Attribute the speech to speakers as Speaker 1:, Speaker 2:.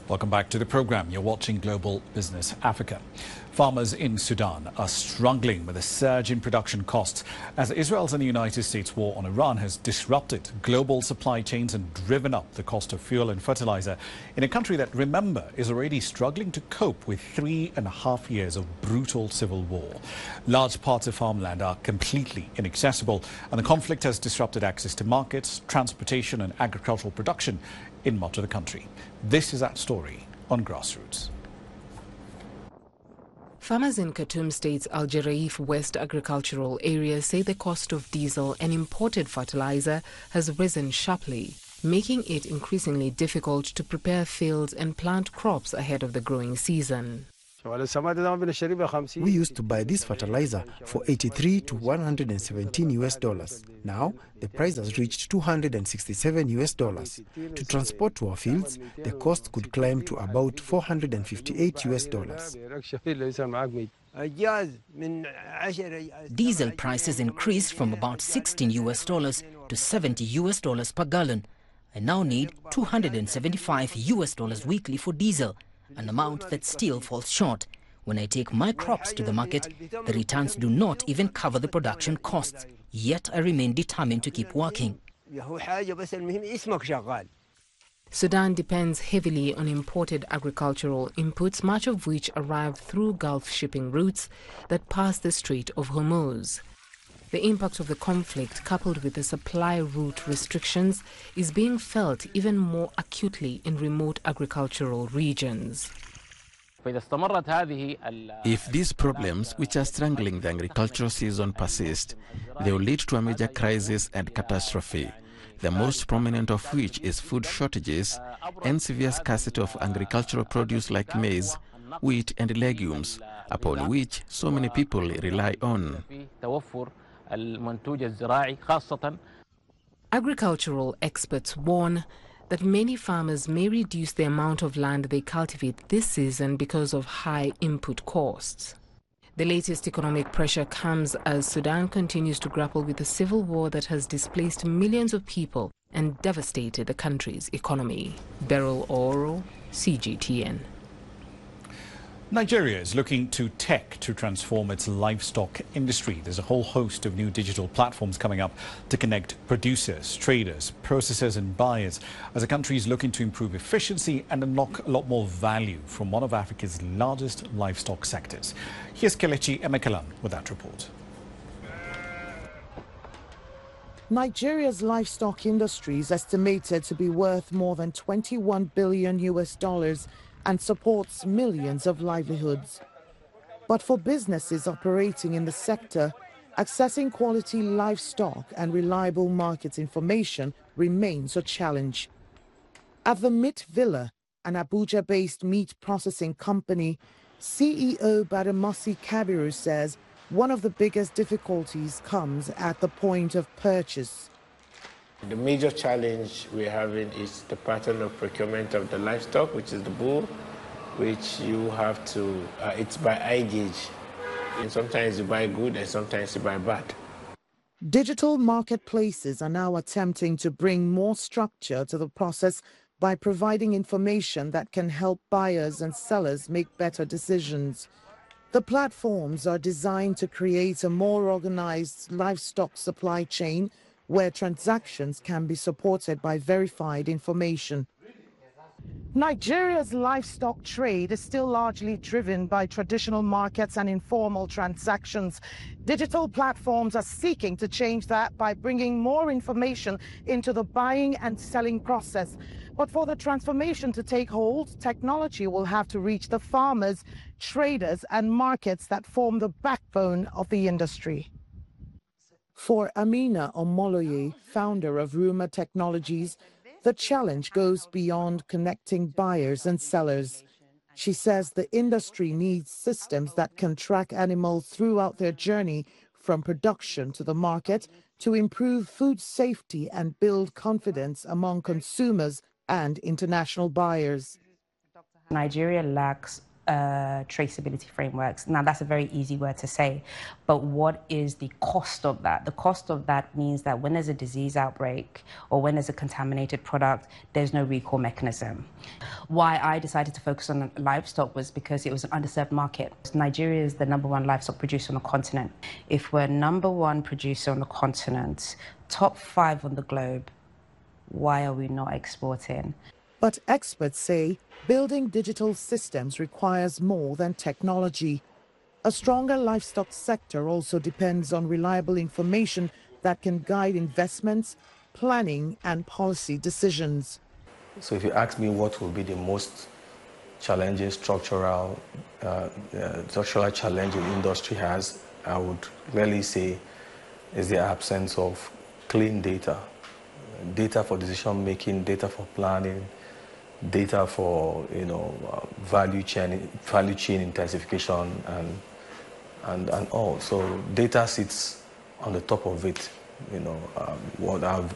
Speaker 1: Welcome back to the program. You're watching Global Business Africa. Farmers in Sudan are struggling with a surge in production costs as Israel's and the United States war on Iran has disrupted global supply chains and driven up the cost of fuel and fertilizer in a country that, remember, is already struggling to cope with 3.5 years of brutal civil war. Large parts of farmland are completely inaccessible, and the conflict has disrupted access to markets, transportation and agricultural production in much of the country. This is that story on Grassroots.
Speaker 2: Farmers in Khartoum State's Al Jaraif West agricultural area say the cost of diesel and imported fertilizer has risen sharply, making it increasingly difficult to prepare fields and plant crops ahead of the growing season.
Speaker 3: We used to buy this fertilizer for 83 to 117 US dollars. Now, the price has reached 267 US dollars. To transport to our fields, the cost could climb to about 458 US dollars.
Speaker 4: Diesel prices increased from about 16 US dollars to 70 US dollars per gallon. I now need 275 US dollars weekly for diesel, an amount that still falls short. When I take my crops to the market, the returns do not even cover the production costs. Yet I remain determined to keep working.
Speaker 2: Sudan depends heavily on imported agricultural inputs, much of which arrive through Gulf shipping routes that pass the Strait of Hormuz. The impact of the conflict, coupled with the supply route restrictions, is being felt even more acutely in remote agricultural regions.
Speaker 5: If these problems, which are strangling the agricultural season, persist, they will lead to a major crisis and catastrophe, the most prominent of which is food shortages and severe scarcity of agricultural produce like maize, wheat and legumes, upon which so many people rely on.
Speaker 2: Agricultural experts warn that many farmers may reduce the amount of land they cultivate this season because of high input costs. The latest economic pressure comes as Sudan continues to grapple with a civil war that has displaced millions of people and devastated the country's economy. Beryl Oro, CGTN.
Speaker 1: Nigeria is looking to tech to transform its livestock industry. There's a whole host of new digital platforms coming up to connect producers, traders, processors and buyers as the country is looking to improve efficiency and unlock a lot more value from one of Africa's largest livestock sectors. Here's Kelechi Emekalan with that report.
Speaker 6: Nigeria's livestock industry is estimated to be worth more than 21 billion US dollars and supports millions of livelihoods. But for businesses operating in the sector, accessing quality livestock and reliable market information remains a challenge. At the Meat Villa, an Abuja-based meat processing company, CEO Badamasi Kabiru says one of the biggest difficulties comes at the point of purchase.
Speaker 7: The major challenge we're having is the pattern of procurement of the livestock, which is the bull, which you have to, it's by eye gauge. And sometimes you buy good and sometimes you buy bad.
Speaker 6: Digital marketplaces are now attempting to bring more structure to the process by providing information that can help buyers and sellers make better decisions. The platforms are designed to create a more organized livestock supply chain where transactions can be supported by verified information. Nigeria's livestock trade is still largely driven by traditional markets and informal transactions. Digital platforms are seeking to change that by bringing more information into the buying and selling process. But for the transformation to take hold, technology will have to reach the farmers, traders, and markets that form the backbone of the industry. For Amina Omoloye, founder of Ruma Technologies, the challenge goes beyond connecting buyers and sellers. She says the industry needs systems that can track animals throughout their journey from production to the market to improve food safety and build confidence among consumers and international buyers.
Speaker 8: Nigeria lacks traceability frameworks. Now, that's a very easy word to say, but what is the cost of that? The cost of that means that when there's a disease outbreak or when there's a contaminated product, there's no recall mechanism. Why I decided to focus on livestock was because it was an underserved market. Nigeria is the #1 livestock producer on the continent. If we're #1 producer on the continent, top 5 on the globe, why are we not exporting?
Speaker 6: But experts say building digital systems requires more than technology. A stronger livestock sector also depends on reliable information that can guide investments, planning, and policy decisions.
Speaker 9: So if you ask me what will be the most challenging structural challenge the industry has, I would clearly say is the absence of clean data. Data for decision making, data for planning, data for value chain intensification and all. So data sits on the top of it. What I've